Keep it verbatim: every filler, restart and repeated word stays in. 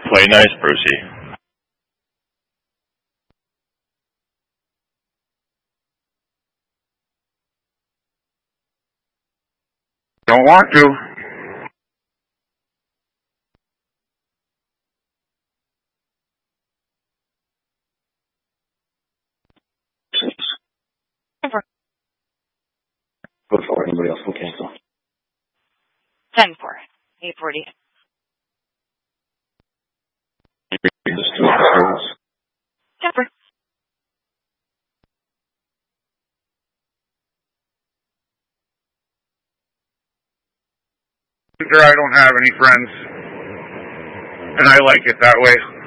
Play nice, Brucey. Don't want to. Before anybody else can cancel. ten four. eight forty. Temper. I don't have any friends, and I like it that way.